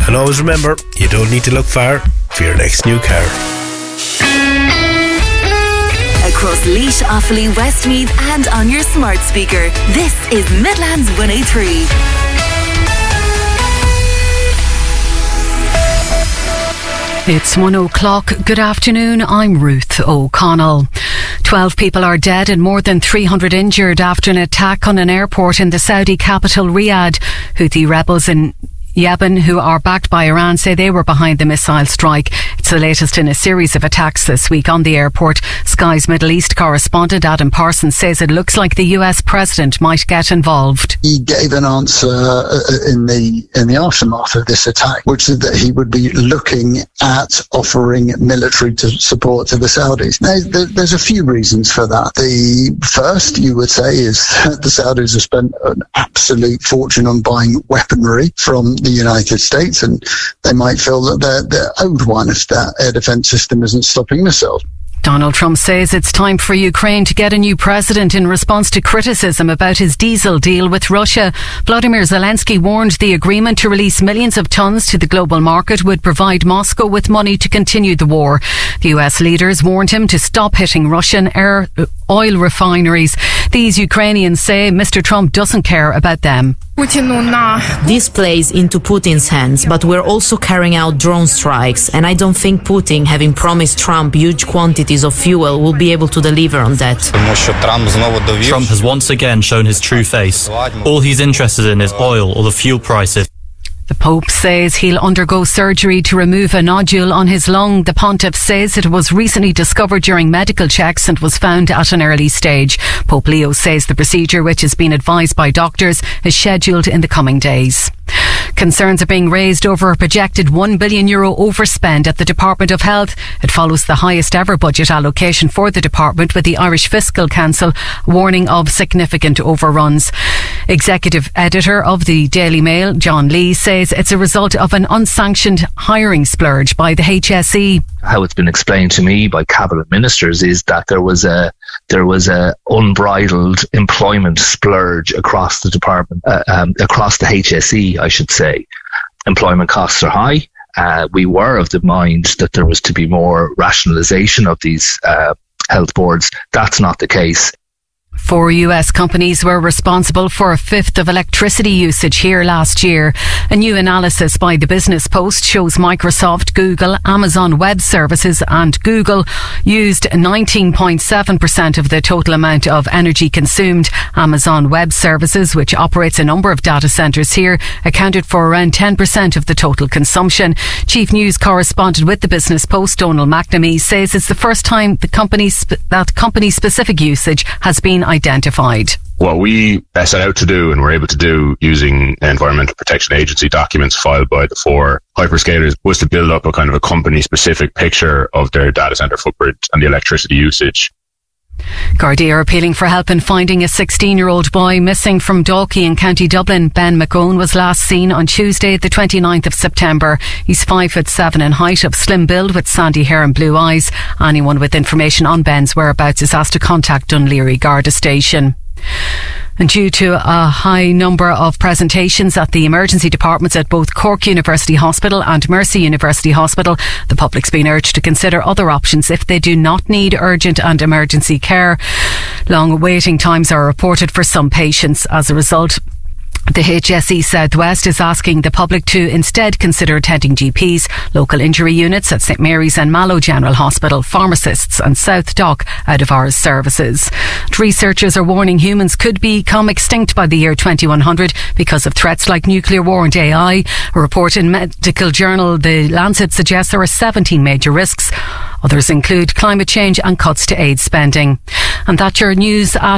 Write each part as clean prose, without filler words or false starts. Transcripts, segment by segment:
And always remember, you don't need to look far for your next new car. Across Laois, Offaly, Westmeath and on your smart speaker, this is Midlands 103. It's 1 o'clock. Good afternoon. I'm Ruth O'Connell. 12 people are dead and more than 300 injured after an attack on an airport in the Saudi capital Riyadh. Houthi rebels in Yemen, who are backed by Iran, say they were behind the missile strike. It's the latest in a series of attacks this week on the airport. Sky's Middle East correspondent Adam Parsons says it looks like the US president might get involved. He gave an answer in the aftermath of this attack, which is that he would be looking at offering military support to the Saudis. Now, there's a few reasons for that. The first, you would say, is that the Saudis have spent an absolute fortune on buying weaponry from the United States, and they might feel that they're owed one if that air defense system isn't stopping missiles. Donald Trump says it's time for Ukraine to get a new president in response to criticism about his diesel deal with Russia. Vladimir Zelensky warned the agreement to release millions of tons to the global market would provide Moscow with money to continue the war. The US leaders warned him to stop hitting Russian oil refineries. These Ukrainians say Mr. Trump doesn't care about them. This plays into Putin's hands, but we're also carrying out drone strikes, and I don't think Putin, having promised Trump huge quantities of fuel, will be able to deliver on that. Trump has once again shown his true face. All he's interested in is oil or the fuel prices. The Pope says he'll undergo surgery to remove a nodule on his lung. The Pontiff says it was recently discovered during medical checks and was found at an early stage. Pope Leo says the procedure, which has been advised by doctors, is scheduled in the coming days. Concerns are being raised over a projected €1 billion overspend at the Department of Health. It follows the highest ever budget allocation for the department, with the Irish Fiscal Council warning of significant overruns. Executive editor of the Daily Mail, John Lee, says it's a result of an unsanctioned hiring splurge by the HSE. How it's been explained to me by cabinet ministers is that there was a unbridled employment splurge across the department, across the HSE, I should say. Employment costs are high. We were of the mind that there was to be more rationalisation of these health boards. That's not the case. 4 US companies were responsible for a fifth of electricity usage here last year. A new analysis by the Business Post shows Microsoft, Google, Amazon Web Services and Google used 19.7% of the total amount of energy consumed. Amazon Web Services, which operates a number of data centres here, accounted for around 10% of the total consumption. Chief News Correspondent with the Business Post, Donal McNamee, says it's the first time that company-specific usage has been identified. What we set out to do and were able to do using Environmental Protection Agency documents filed by the 4 hyperscalers was to build up a kind of a company-specific picture of their data centre footprint and the electricity usage. Gardaí are appealing for help in finding a 16-year-old boy missing from Dalkey in County Dublin. Ben McGowan was last seen on Tuesday, the 29th of September. He's 5'7" in height, of slim build with sandy hair and blue eyes. Anyone with information on Ben's whereabouts is asked to contact Dún Laoghaire Garda Station. And due to a high number of presentations at the emergency departments at both Cork University Hospital and Mercy University Hospital, the public's been urged to consider other options if they do not need urgent and emergency care. Long waiting times are reported for some patients. As a result, the HSE Southwest is asking the public to instead consider attending GPs, local injury units at St Mary's and Mallow General Hospital, pharmacists and South Dock out of hours services. Researchers are warning humans could become extinct by the year 2100 because of threats like nuclear war and AI. A report in medical journal The Lancet suggests there are 17 major risks. Others include climate change and cuts to aid spending. And that's your news at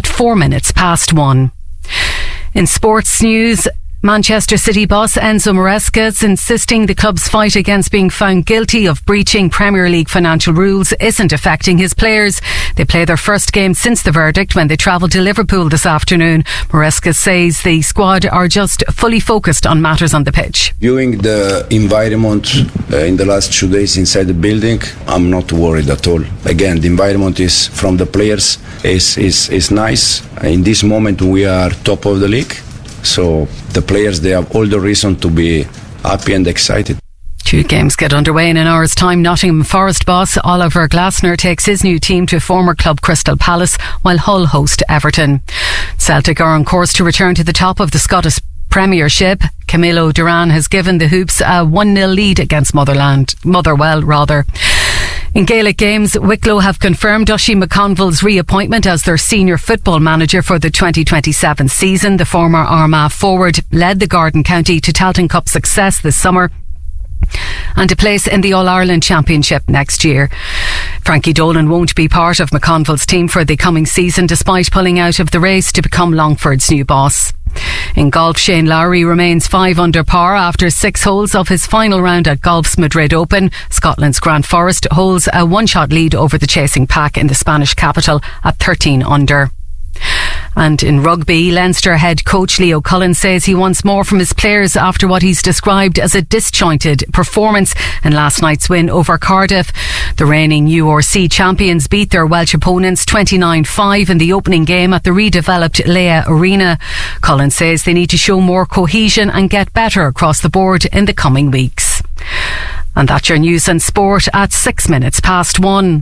1:04. In sports news, Manchester City boss Enzo Maresca is insisting the club's fight against being found guilty of breaching Premier League financial rules isn't affecting his players. They play their first game since the verdict when they travel to Liverpool this afternoon. Maresca says the squad are just fully focused on matters on the pitch. Viewing the environment in the last 2 days inside the building, I'm not worried at all. Again, the environment is from the players is nice. In this moment we are top of the league. So the players, they have all the reason to be happy and excited. Two games get underway in an hour's time. Nottingham Forest boss Oliver Glasner takes his new team to former club Crystal Palace, while Hull host Everton. Celtic are on course to return to the top of the Scottish Premiership. Camilo Duran has given the Hoops a 1-0 lead against Motherwell. In Gaelic games, Wicklow have confirmed Oisin McConville's reappointment as their senior football manager for the 2027 season. The former Armagh forward led the Garden County to Tailteann Cup success this summer and a place in the All-Ireland Championship next year. Frankie Dolan won't be part of McConville's team for the coming season, despite pulling out of the race to become Longford's new boss. In golf, Shane Lowry remains 5 under par after 6 holes of his final round at Golf's Madrid Open. Scotland's Grant Forrest holds a one-shot lead over the chasing pack in the Spanish capital at 13 under. And in rugby, Leinster head coach Leo Cullen says he wants more from his players after what he's described as a disjointed performance in last night's win over Cardiff. The reigning URC champions beat their Welsh opponents 29-5 in the opening game at the redeveloped Leia Arena. Cullen says they need to show more cohesion and get better across the board in the coming weeks. And that's your news and sport at 1:06.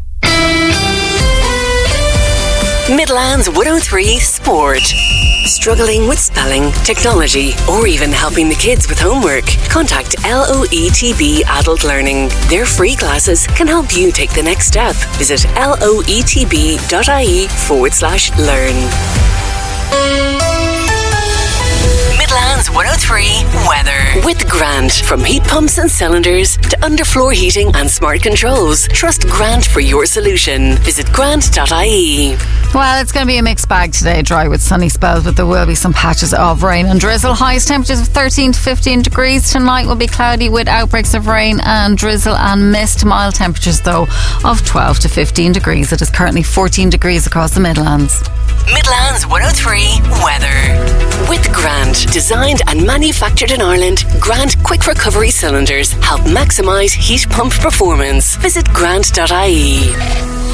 Midlands 103 Sport. Struggling with spelling, technology, or even helping the kids with homework? Contact LOETB Adult Learning. Their free classes can help you take the next step. Visit loetb.ie/learn. Midlands 103 weather. With Grant. From heat pumps and cylinders to underfloor heating and smart controls. Trust Grant for your solution. Visit grant.ie. Well, it's going to be a mixed bag today. Dry with sunny spells, but there will be some patches of rain and drizzle. Highest temperatures of 13 to 15 degrees. Tonight will be cloudy with outbreaks of rain and drizzle and mist. Mild temperatures, though, of 12 to 15 degrees. It is currently 14 degrees across the Midlands. Midlands 103 weather. With Grant. Designed and manufactured in Ireland, Grant Quick Recovery Cylinders help maximise heat pump performance. Visit grant.ie.